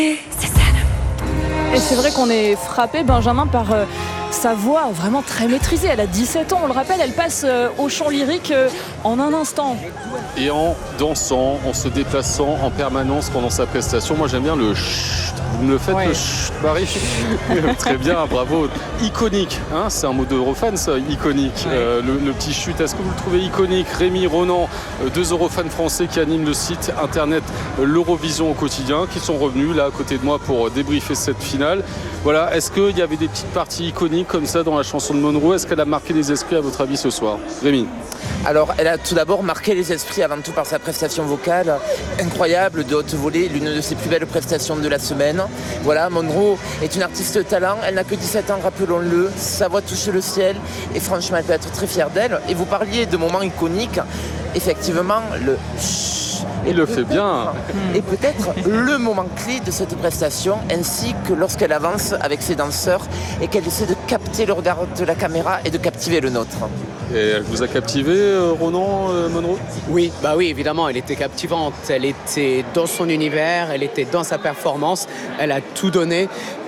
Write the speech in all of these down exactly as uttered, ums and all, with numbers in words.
Et c'est vrai qu'on est frappé, Benjamin, par euh, sa voix vraiment très maîtrisée. Elle a dix-sept ans, on le rappelle, elle passe euh, au chant lyrique euh, en un instant. Et en dansant, en se déplaçant en permanence pendant sa prestation. Moi j'aime bien le chut. Vous me le faites, ouais. Le chut, Marie. Très bien, bravo. Iconique, hein, c'est un mot d'Eurofan ça, iconique. Ouais. Euh, le, le petit chut, est-ce que vous le trouvez iconique? Rémi, Ronan, euh, deux Eurofans français qui animent le site internet euh, l'Eurovision au quotidien, qui sont revenus là à côté de moi pour euh, débriefer cette finale. Voilà, est-ce qu'il y avait des petites parties iconiques comme ça dans la chanson de Monroe? Est-ce qu'elle a marqué les esprits à votre avis ce soir? Rémi? Alors, elle a tout d'abord marqué les esprits avant tout par sa prestation vocale incroyable, de haute volée, l'une de ses plus belles prestations de la semaine. Voilà, Monroe est une artiste de talent, elle n'a que dix-sept ans, rappelons-le, sa voix touche le ciel et franchement, elle peut être très fière d'elle. Et vous parliez de moments iconiques, effectivement, le chut. Il le fait bien. Et peut-être le moment clé de cette prestation, ainsi que lorsqu'elle avance avec ses danseurs et qu'elle essaie de capter le regard de la caméra et de captiver le nôtre. Et elle vous a captivé, euh, Ronan, euh, Monroe? Oui, bah oui, évidemment, elle était captivante. Elle était dans son univers, elle était dans sa performance, elle a tout donné.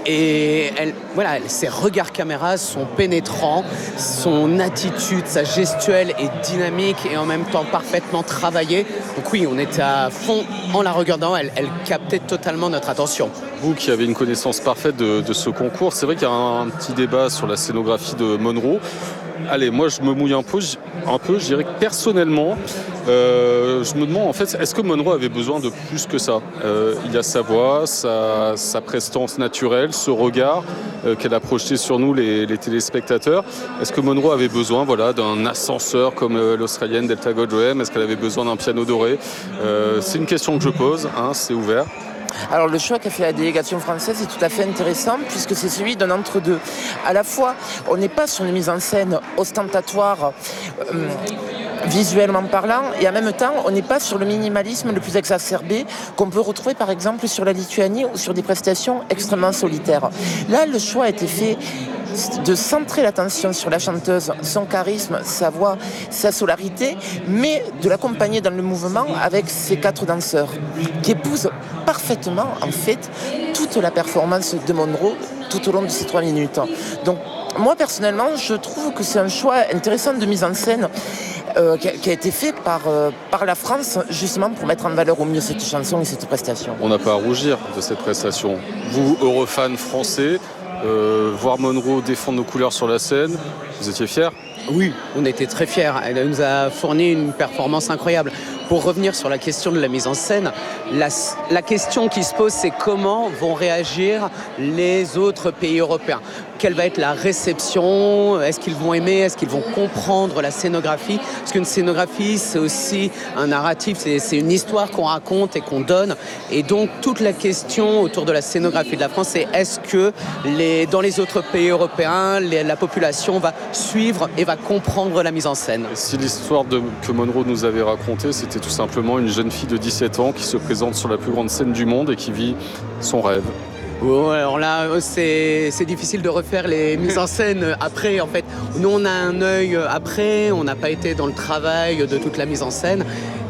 Et elle, voilà, ses regards caméra sont pénétrants, son attitude, sa gestuelle est dynamique et en même temps parfaitement travaillée. Donc oui, on était à fond en la regardant, elle, elle captait totalement notre attention. Vous qui avez une connaissance parfaite de, de ce concours, c'est vrai qu'il y a un, un petit débat sur la scénographie de Monroe. Allez, moi je me mouille un peu, un peu je dirais que personnellement, euh, je me demande en fait, est-ce que Monroe avait besoin de plus que ça? euh, Il y a sa voix, sa, sa prestance naturelle, ce regard euh, qu'elle a projeté sur nous les, les téléspectateurs. Est-ce que Monroe avait besoin voilà, d'un ascenseur comme euh, l'Australienne Delta Goddard? Est-ce qu'elle avait besoin d'un piano doré? euh, C'est une question que je pose, hein, c'est ouvert. Alors le choix qu'a fait la délégation française est tout à fait intéressant puisque c'est celui d'un entre-deux. À la fois, on n'est pas sur une mise en scène ostentatoire euh, visuellement parlant et en même temps, on n'est pas sur le minimalisme le plus exacerbé qu'on peut retrouver par exemple sur la Lituanie ou sur des prestations extrêmement solitaires. Là, le choix a été fait de centrer l'attention sur la chanteuse, son charisme, sa voix, sa solarité, mais de l'accompagner dans le mouvement avec ses quatre danseurs, qui épousent parfaitement, en fait, toute la performance de Monroe tout au long de ces trois minutes. Donc, moi, personnellement, je trouve que c'est un choix intéressant de mise en scène euh, qui, a, qui a été fait par, euh, par la France, justement, pour mettre en valeur au mieux cette chanson et cette prestation. On n'a pas à rougir de cette prestation. Vous, Eurofans français, Euh, voir Monroe défendre nos couleurs sur la scène, vous étiez fiers? Oui, on était très fiers. Elle nous a fourni une performance incroyable. Pour revenir sur la question de la mise en scène, la, la question qui se pose, c'est comment vont réagir les autres pays européens? Quelle va être la réception? Est-ce qu'ils vont aimer? Est-ce qu'ils vont comprendre la scénographie? Parce qu'une scénographie, c'est aussi un narratif, c'est, c'est une histoire qu'on raconte et qu'on donne. Et donc, toute la question autour de la scénographie de la France, c'est est-ce que les, dans les autres pays européens, les, la population va suivre et va comprendre la mise en scène? Si l'histoire de, que Monroe nous avait racontée, c'était tout simplement une jeune fille de dix-sept ans qui se présente sur la plus grande scène du monde et qui vit son rêve. Ouais, alors là, c'est, c'est difficile de refaire les mises en scène après. En fait, nous, on a un œil après, on n'a pas été dans le travail de toute la mise en scène.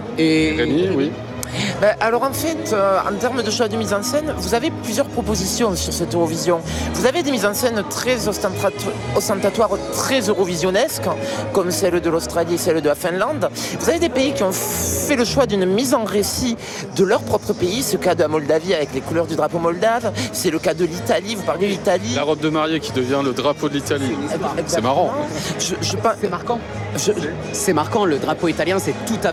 Et Rémi, oui. Ben, alors en fait, euh, en termes de choix de mise en scène, vous avez plusieurs propositions sur cette Eurovision. Vous avez des mises en scène très ostentatoires, très eurovisionnesques, comme celle de l'Australie et celle de la Finlande. Vous avez des pays qui ont fait le choix d'une mise en récit de leur propre pays. C'est le cas de la Moldavie avec les couleurs du drapeau moldave. C'est le cas de l'Italie. Vous parlez de l'Italie. La robe de mariée qui devient le drapeau de l'Italie. C'est marrant. Je, je, c'est marquant. Je, c'est marquant. Le drapeau italien, c'est tout à